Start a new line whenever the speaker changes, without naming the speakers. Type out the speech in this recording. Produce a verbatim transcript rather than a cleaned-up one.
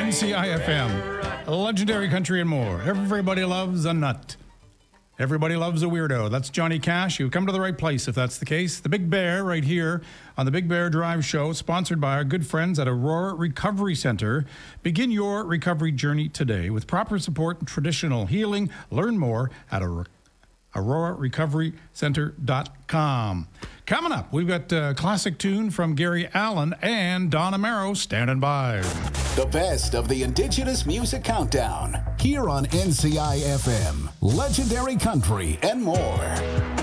N C I F M, legendary country and more. Everybody loves a nut. Everybody loves a weirdo. That's Johnny Cash. You've come to the right place if that's the case. The Big Bear right here on the Big Bear Drive Show, sponsored by our good friends at Aurora Recovery Center. Begin your recovery journey today with proper support and traditional healing. Learn more at aurora recovery center dot com. Coming up, we've got a classic tune from Gary Allan and Don Amaro standing by.
The best of the Indigenous Music Countdown, here on N C I F M, legendary country and more.